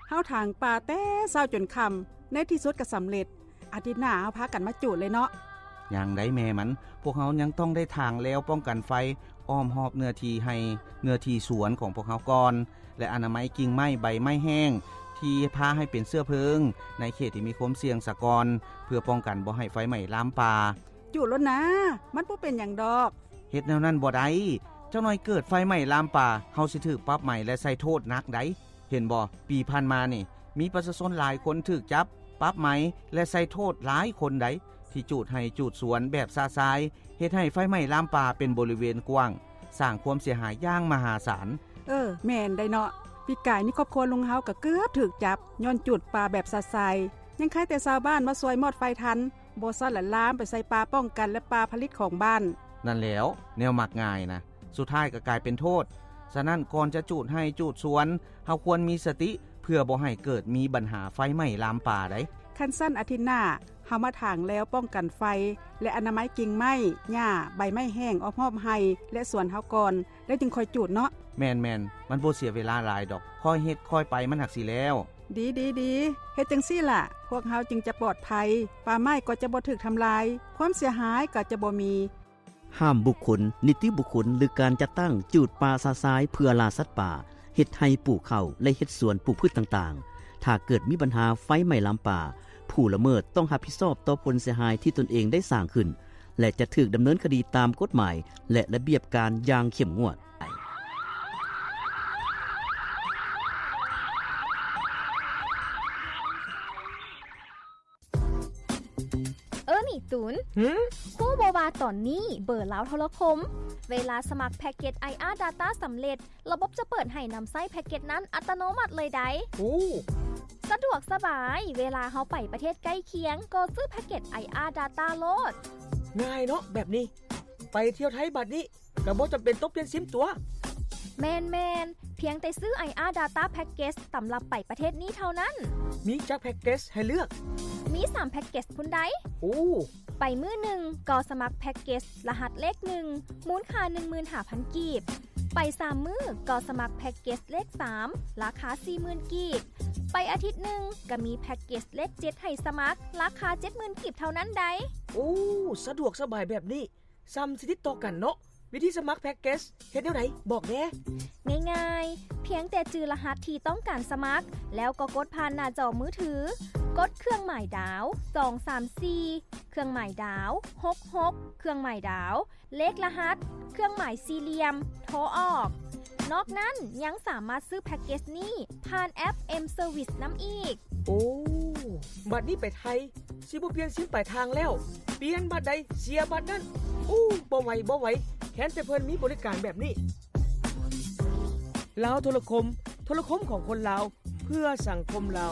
เฮาทางป่าแต่เช้าจนค่ำในที่สุดก็สำเร็จอาทิตย์หน้าเฮาพากันมาจุดเลยเนาะอย่างไดแม่มันพวกเฮายังต้องได้ทางแล้วป้องกันไฟอ้อมหอบเนื้อที่ให้เนื้อที่สวนของพวกเฮาก่อนและอนามัยกิ่งไม้ใบไม้แห้งที่พาให้เป็นเสื้อเพลิงในเขตที่มีความเสี่ยงสะกอนเพื่อป้องกันบ่ให้ไฟไหม้ลามป่าจุดแล้วนะมันบ่เป็นหยังดอกเฮ็ดแนวนั้นบ่ได้เจ้าน้อยเกิดไฟไหม้ลามป่าเฮาสิถูกปรับใหม่และใส่โทษหนักได้เห็นบ่ปีผ่านมานี่มีประชาชนหลายคนถูกจับปรับใหม่และใส่โทษหลายคนได้ที่จูดให้จูดสวนแบบซาซายเฮ็ดให้ไฟไหม้ลามป่าเป็นบริเวณกว้างสร้างความเสียหายอย่างมหาศาลแม่นได้เนาะปีกายนี่ครอบครัวลุงเฮาก็เกือบถูกจับย้อนจุดป่าแบบซาซายยังใครแต่ชาวบ้านมาซอยมอดไฟทันบ่ซ่อนลามไปใส่ป่าป้องกันและป่าผลิตของบ้านนั่นแล้วแนวมักง่ายนะสุดท้ายก็กลายเป็นโทษฉะนั้นก่อนจะจูดให้จูดสวนเฮาควรมีสติเพื่อบ่ให้เกิดมีปัญหาไฟไหม้ลามป่าได้คันสั้นอาทิตย์หน้าเฮามาถางแล้วป้องกันไฟและอนามัยกิ่งไม้หญ้าใบไม้แห้งอ้อมๆให้และสวนเฮาก่อนแล้วจึงค่อยจูดเนาะแม่นๆมันบ่เสียเวลาหลายดอกค่อยเฮ็ดค่อยไปมันหักสิแล้วดีเฮ็ดจังซี่ล่ะพวกเฮาจึงจะปลอดภัยป่าไม้ก็จะบ่ถูกทำลายความเสียหายก็จะบ่มีห้ามบุคคลนิติบุคคลหรือการจัดตั้งจูดป่าซาซายเพื่อล่าสัตว์ป่าเฮ็ดให้ปลูกข้าวและเฮ็ดสวนปลูกพืชต่างๆถ้าเกิดมีปัญหาไฟไหม้ลามป่าผู้ละเมิดต้องรับผิดชอบต่อผลเสียหายที่ตนเองได้สร้างขึ้นและจะถูกดำเนินคดีตามกฎหมายและระเบียบการอย่างเข้มงวดนี่ตุนฮู้บ่ว่าตอนนี้เบอร์ลาวโทรคมเวลาสมัครแพ็กเกจ IR Data สำเร็จระบบจะเปิดให้นำใช้แพ็กเกจนั้นอัตโนมัติเลยได้สะดวกสบายเวลาเฮาไปประเทศใกล้เคียงก็ซื้อแพ็กเกจ IR Data โลดง่ายเนาะแบบนี้ไปเที่ยวไทยบัดนี้ก็บ่จำเป็นต้องเปลี่ยนซิมตัวแม่นเพียงแต่ซื้อ IR Data Package สำหรับไปประเทศนี้เท่านั้นมีจักแพ็กเกจให้เลือกมี3แพ็กเกจพุ่นใดไปมื้อหนึ่งก็สมัครแพ็กเกจรหัสเลข1มูลค่า 15,000 กีบไป3มื้อก็สมัครแพ็กเกจเลข3ราคา 40,000 กีบไปอาทิตย์หนึ่งก็มีแพ็กเกจเลข7ให้สมัครราคา 70,000 กีบเท่านั้นได้สะดวกสบายแบบนี้ซ้ำสิติดต่อกันเนาะวิธีสมัครแพ็กเกจเฮ็ดแนวไหนบอกแน่ง่ายๆเพียงแต่จื่อรหัสที่ต้องการสมัครแล้วก็กดผ่านหน้าจอมือถือกดเครื่องหมายดาว234เครื่องหมายดาว66เครื่องหมายดาวเลขรหัสเครื่องหมายสี่เหลี่ยมโทรออกนอกนั้นยังสามารถซื้อแพ็กเกจนี้ผ่านแอป M Service น้ำอีกบัดนี้ไปไทยสิบ่เปลี่ยนซิมปลายทางแล้วเปลี่ยนบัดใดเสียบัดนั้นบ่ไหวแค่แต่เพิ่นมีบริการแบบนี้ลาวโทรคมของคนลาวเพื่อสังคมลาว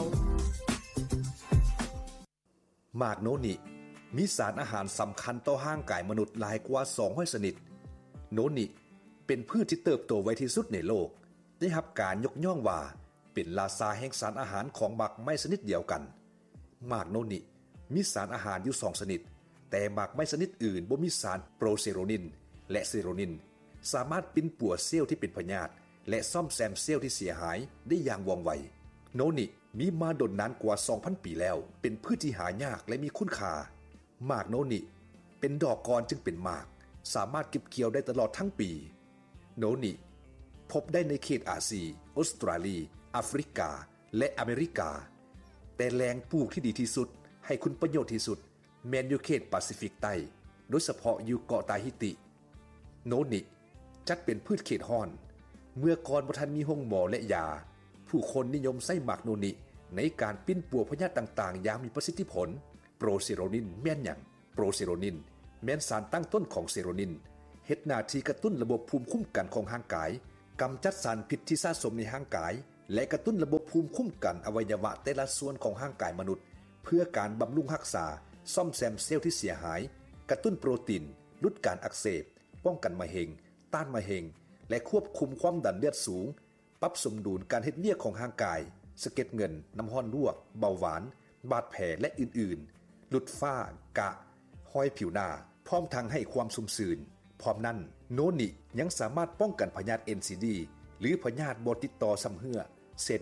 หมากโนนิมีสารอาหารสำคัญต่อร่างกายมนุษย์หลายกว่า200ชนิดโนนิเป็นพืชที่เติบโตไวที่สุดในโลกได้รับการยกย่องว่าเป็นราชาแห่งสารอาหารของหมากไม้ชนิดเดียวกันหมากโนนิมีสารอาหารอยู่2ชนิดแต่หมากไม้ชนิดอื่นบ่มีสารโปรเซโรนินและเซโรนินสามารถปิ้นป่วนเซลล์ที่เป็นพยาธิและซ่อมแซมเซลล์ที่เสียหายได้อย่างว่องไวโนนิมีมาดนนานกว่า 2,000 ปีแล้วเป็นพืชที่หายากและมีคุณค่าหมากโนนิเป็นดอกกรจึงเป็นหมากสามารถเก็บเกี่ยวได้ตลอดทั้งปีโนนิพบได้ในเขตอาเซียออสเตรเลียแอฟริกาและอเมริกาแต่แหล่งปลูกที่ดีที่สุดให้คุณประโยชน์ที่สุดแม่นอยู่เขตแปซิฟิกใต้โดยเฉพาะอยู่เกาะตาฮิติโนนิจัดเป็นพืชเขตร้อนเมื่อก่อนบ่ทันมีโรงหมอและยาผู้คนนิยมใช้หมากโนนิในการปิ้นป่วนพยาธิต่างๆอย่างมีประสิทธิผลโปรเซโรนินแม่นหยังโปรเซโรนินแม่นสารตั้งต้นของเซโรนินเฮ็ดหน้าที่กระตุ้นระบบภูมิคุ้มกันของร่างกายกำจัดสารพิษที่สะสมในร่างกายและกระตุ้นระบบภูมิคุ้มกันอวัยวะแต่ละส่วนของร่างกายมนุษย์เพื่อการบำรุงรักษาซ่อมแซมเซลล์ที่เสียหายกระตุ้นโปรตีนลดการอักเสบป้องกันมะเร็งต้านมะเร็งและควบคุมความดันเลือดสูงปรับสมดุลการเฮ็ดเวียกของร่างกายสะเก็ดเงินน้ำร้อนลวกเบาหวานบาดแผลและอื่นๆลดฝ้ากระห้อยผิวหน้าพร้อมทั้งให้ความชุ่มชื้นพร้อมนั้นโนนิยังสามารถป้องกันพยาธิ NCD หรือพยาธิบ่ติดต่อซ้ำเหื่อเช่น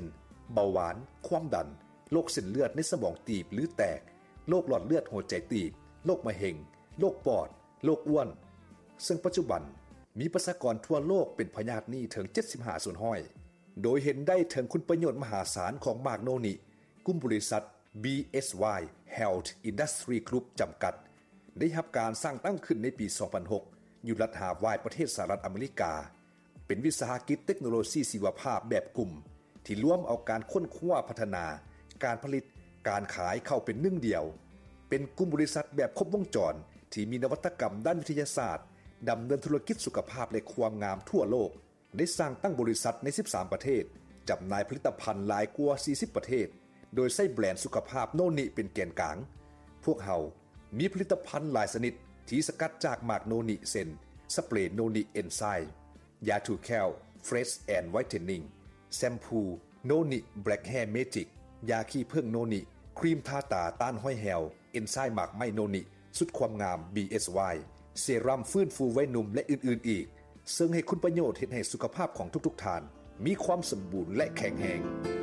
เบาหวานความดันโรคเส้นเลือดในสมองตีบหรือแตกโรคหลอดเลือดหัวใจตีบโรคมะเร็งโรคปอดโรคอ้วนซึ่งปัจจุบันมีประชากรทั่วโลกเป็นพยาธินี้ถึง75ส่วนห้อยโดยเห็นได้ถึงคุณประโยชน์มหาศาลของหมากโนนิกลุ่มบริษัท BSY Health Industry Group จำกัดได้รับการสร้างตั้งขึ้นในปี 2006 อยู่รัฐฮาวายประเทศสหรัฐอเมริกาเป็นวิสาหกิจเทคโนโลยีชีวภาพแบบกลุ่มที่ร่วมเอาการค้นคว้าพัฒนาการผลิตการขายเข้าเป็นหนึ่งเดียวเป็นกลุ่มบริษัทแบบครบวงจรที่มีนวัตกรรมด้านวิทยาศาสตร์ดำเนินธุรกิจสุขภาพและความงามทั่วโลกได้สร้างตั้งบริษัทใน13ประเทศจำหน่ายผลิตภัณฑ์หลายกว่า40ประเทศโดยใช้แบรนด์สุขภาพโนนิเป็นแกนกลางพวกเขามีผลิตภัณฑ์หลายชนิดที่สกัดจากหมากโนนิเซนสเปรย์โนนิเอนไซม์ยาถูแคลเฟรชแอนด์ไวท์เทนนิ่งแชมพูโนนิแบล็กแฮร์เมจิกยาขี้ผึ้งโนนิครีมทาตาต้านห้อยแหวเอนไซม์หมากไหมโนนิสุดความงาม BSY เซรั่มฟื้นฟูไว้หนุ่มและอื่นๆอีกซึ่งให้คุณประโยชน์เฮ็ดให้สุขภาพของทุกๆท่านมีความสมบูรณ์และแข็งแรง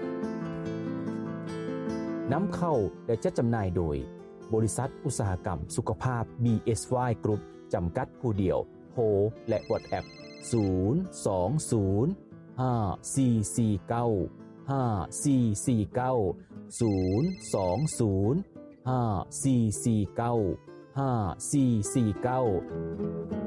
นำเข้าและจัดจำหน่ายโดยบริษัทอุตสาหกรรมสุขภาพ BSY Group จำกัดผู้เดียวโทรและ WhatsApp 02054495449 02054495449